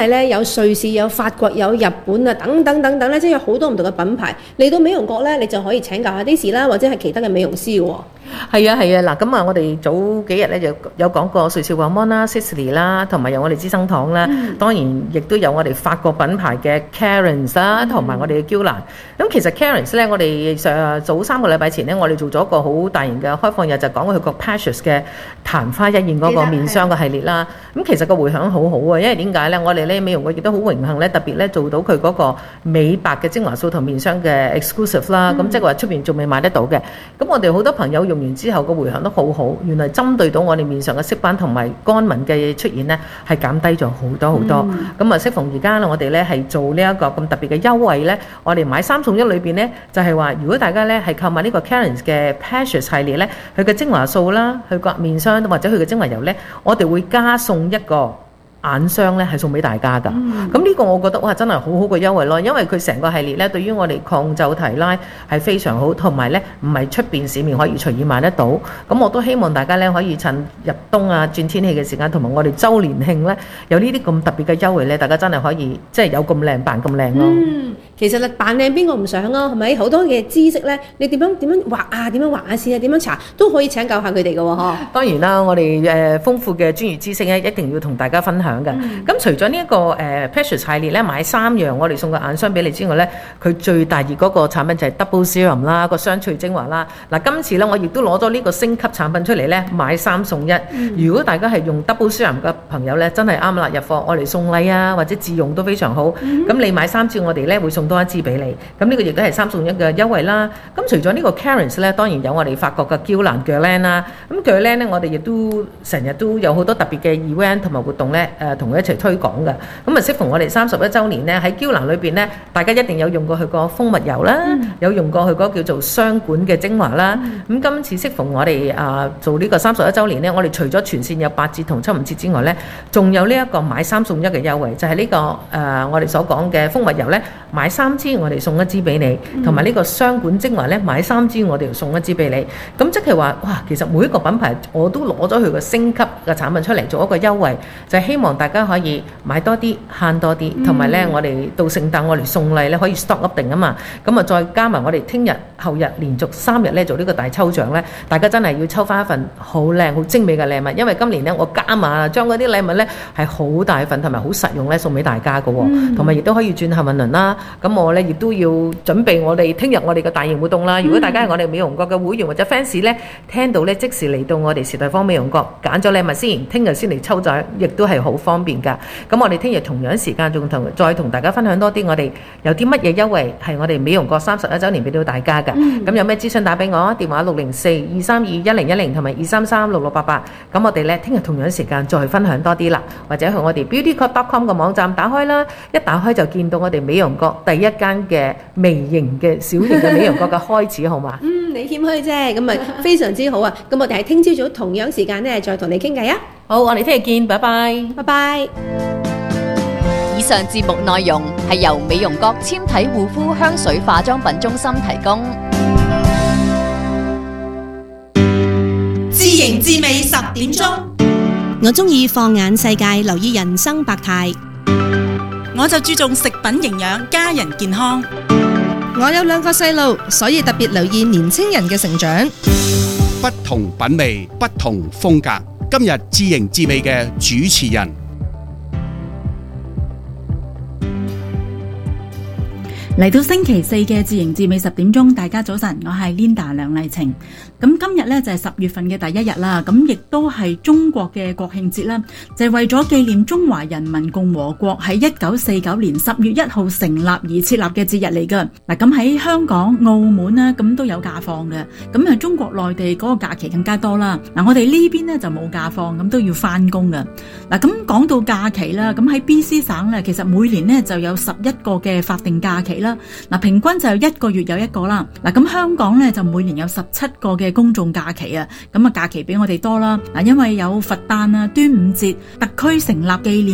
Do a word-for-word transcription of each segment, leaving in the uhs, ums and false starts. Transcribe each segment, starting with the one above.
係咧有瑞士、有法國、有日本啊，等等等等咧，即係有好多唔同嘅品牌嚟到美容國咧，你就可以請教下 Daisy 啦，或者係其他嘅美容師嘅喎。 係啊係啊，嗱咁啊，我哋早幾日咧就有講過瑞士黃芒啦、Sisley 啦，同埋有我哋資生堂啦，嗯、當然亦都有我哋法國品牌嘅 Clarins 啦，同埋我哋嘅嬌蘭。咁其實 Clarins 咧，我哋上早三個禮拜前咧，我哋做咗一個好大型嘅開放日，就講佢個 Precious 嘅曇花一現嗰個面霜嘅系列啦。咁其實個回響好好啊，因為點解咧？我哋咧美容局亦都好榮幸咧，特別咧做到佢嗰個美白嘅精華素同面霜嘅 exclusive 啦。咁、嗯、即係話出邊仲未買得到嘅。咁我哋好多朋友用完之後個回響都好好，原來針對到我哋面上嘅色斑同埋乾紋嘅出現呢，係減低咗好多好多。咁啊、嗯，適逢而家我哋呢係做呢一個咁特別嘅優惠呢，我哋買三送一裏邊呢，就係、是、話如果大家呢係購買呢個 Clarins 嘅 Precious 系列呢，佢嘅精華素啦，佢個面霜或者佢嘅精華油呢，我哋會加送一個眼霜咧係送俾大家㗎，咁呢、嗯、個我覺得哇真係好好嘅優惠咯，因為佢成個系列咧對於我哋抗皺提拉係非常好，同埋咧唔係出邊市面可以隨意買得到，咁我都希望大家咧可以趁入冬啊轉天氣嘅時間，同埋我哋週年慶咧有呢啲咁特別嘅優惠咧，大家真係可以即係有咁靚扮咁靚咯。 嗯，其實咧扮靚邊個唔想啊？係咪好多嘅知識咧？你點樣點樣畫啊？點樣畫下線啊？點樣搽都可以請教下佢哋嘅喎，嗬。當然啦，我哋誒豐富嘅專業知識咧，一定要同大家分享。咁、嗯、除咗呢一個誒、呃、Precious 系列咧，買三樣我哋送個眼霜俾你之外咧，佢最大熱嗰個產品就係 Double Serum 啦，個雙萃精華啦。嗱，今次咧我亦都攞咗呢個升級產品出嚟咧，買三送一。嗯、如果大家係用 Double Serum 嘅朋友咧，真係啱啦，入貨我嚟送禮啊，或者自用都非常好。咁、嗯、你買三支，我哋咧會送多一支俾你。咁呢個亦都係三送一嘅優惠啦。咁除咗呢個 Clarins 咧，當然有我哋法國嘅嬌蘭 Guerlain 啦。咁 Guerlain 咧，我哋亦都成日都有好多特別嘅 event 同埋活動咧，誒、呃。同佢一齊推廣嘅，咁啊適逢我哋三十一週年咧，喺嬌蘭裏邊咧，大家一定有用過佢個蜂蜜油啦，嗯、有用過佢嗰個叫做雙管嘅精華啦。咁、嗯、今次適逢我哋啊做呢個三十一週年咧，我哋除咗全線有八折同七五折之外咧，仲有呢一個買三送一嘅優惠，就係、是、呢、這個誒、呃、我哋所講嘅蜂蜜油咧，買三支我哋送一支俾你，同埋呢個雙管精華咧，買三支我哋送一支俾你。咁即係話哇，其實每一個品牌我都攞咗佢個升級嘅產品出嚟做一個優惠，就係、是、希望大家可以買多啲慳多啲，同埋咧我哋到聖誕我哋送禮咧可以 stock up 定啊嘛，咁啊再加埋我哋聽日後日連續三日咧做呢個大抽獎咧，大家真係要抽翻一份好靚好精美嘅禮物，因為今年咧我加碼將嗰啲禮物咧係好大份同埋好實用咧送俾大家嘅喎，同埋亦都可以轉幸運輪啦。咁我咧亦都要準備我哋聽日我哋嘅大型活動啦。如果大家係我哋美容國嘅會員或者 fans 咧，聽到咧即時嚟到我哋時代芳美容國揀咗禮物先，聽日先嚟抽獎，亦都係好方便㗎。咁我哋聽日同樣時間仲同再同大家分享多啲我哋有啲乜嘢優惠係我哋美容國三十一週年俾到大家㗎。咁、嗯、有咩資訊打俾我，電話六零四二三二一零一零同埋二三三六六八八。咁我哋咧聽日同樣時間再分享多啲啦，或者去我哋 beauty club dot com 嘅網站打開啦，一打開就見到我哋美容國第一間嘅微型嘅小型嘅美容國嘅開始，好嘛？嗯，你謙虛啫，咁咪非常之好啊！咁我哋係聽朝早同樣時間咧再同你傾偈啊！好，我哋聽日見，拜拜，拜拜。 以上節目內容係由美容國纖體護膚香水化妝品中心提供。 知型知味十點鐘， 我中意放眼世界，留意人生百態。 我就注重食品營養，家人健康。 我有兩個細路，所以特別留意年青人嘅成長。 不同品味，不同風格。今日知型知味嘅主持人。 嚟到星期四嘅知型知味十點鐘，大家早晨，我係 Linda 梁麗晴。咁今日呢就係十月份嘅第一日啦，咁亦都係中國嘅國慶節啦，就係為咗紀念中華人民共和國喺一九四九年十月一號成立而設立嘅節日嚟噶。嗱，咁喺香港、澳門呢，咁都有假放嘅，咁啊中國內地嗰個假期更加多啦。嗱，我哋呢邊呢就冇假放，咁都要翻工噶。嗱，咁講到假期啦，咁喺 B C 省呢，其實每年呢就有十一個嘅法定假期啦。嗱，平均就有一個月有一個啦。嗱，咁香港咧就每年有十七個嘅公眾假期啊。咁啊假期比我哋多啦。嗱，因為有佛誕啊、端午節、特區成立紀念日、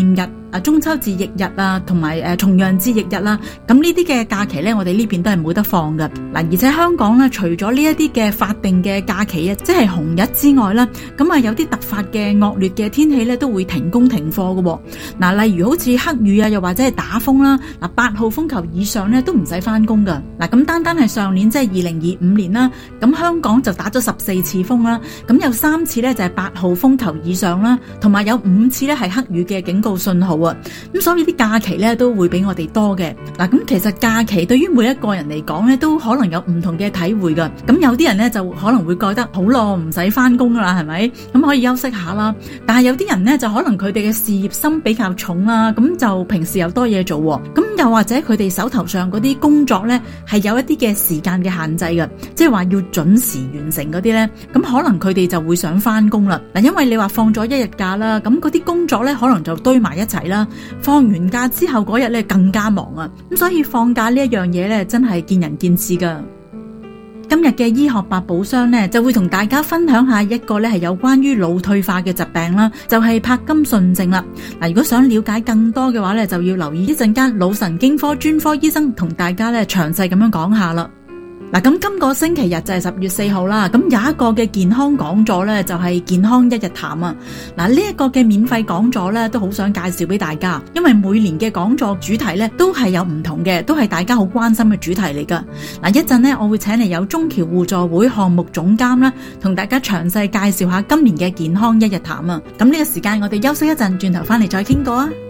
啊中秋節翌日啊，同埋誒重陽節翌日啦，咁呢啲嘅假期咧，我哋呢邊都係冇得放嘅。嗱，而且香港咧，除咗呢一啲嘅法定嘅假期啊，即係紅日之外啦，咁啊有啲突發嘅惡劣嘅天氣咧，都會停工停課嘅。嗱，例如好似黑雨啊，又或者係打風啦，嗱八號風球以上咧都唔使翻工噶。嗱，咁單單係上年即係二零二五年啦，咁香港就打咗十四次風啦，咁有三次咧就係八號風球以上啦，同埋有五次咧係黑雨嘅警告信號啊。咁所以啲假期咧都會比我哋多嘅。嗱，咁其實假期對於每一個人嚟講咧，都可能有唔同嘅體會噶。咁有啲人咧就可能會覺得好咯，唔使翻工噶啦，係咪？咁可以休息下啦。但係有啲人咧就可能佢哋嘅事業心比較重啦，咁就平時有多嘢做。咁又或者佢哋手頭上嗰啲工作咧係有一啲嘅時間嘅限制嘅，即係話要準時完成嗰啲咧，咁可能佢哋就會想翻工啦。嗱，因為你話放咗一日假啦，咁嗰啲工作咧可能就堆埋一齊啦。放完假之後嗰日咧更加忙啊，咁所以放假呢一樣嘢咧真係見仁見智噶。今日嘅醫學百寶箱呢，就會同大家分享下一個咧係有關於腦退化嘅疾病啦，就係柏金遜症啦。嗱，如果想了解更多嘅話咧，就要留意一陣間腦神經科專科醫生同大家咧詳細咁樣講下啦。嗱，咁今個星期日就係十月四號啦，咁有一個嘅健康講座咧，就係健康一日談啊。嗱，呢一個嘅免費講座咧，都好想介紹俾大家，因為每年嘅講座主題咧都係有唔同嘅，都係大家好關心嘅主題嚟噶。嗱，一陣呢，我會請嚟有中僑互助會項目總監啦，同大家詳細介紹下今年嘅健康一日談啊。咁呢個時間我哋休息一陣，轉頭翻嚟再傾過啊。